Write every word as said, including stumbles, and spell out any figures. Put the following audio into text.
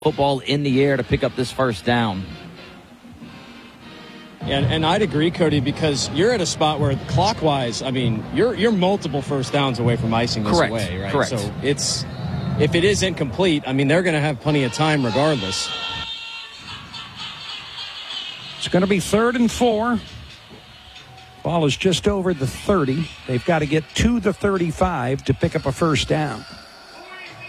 football in the air to pick up this first down. And, and I'd agree, Cody, because you're at a spot where clockwise, I mean, you're you're multiple first downs away from icing this Correct. away, right? Correct. So it's if it is incomplete, I mean, they're going to have plenty of time regardless. It's going to be third and four. Ball is just over the thirty. They've got to get to the thirty-five to pick up a first down.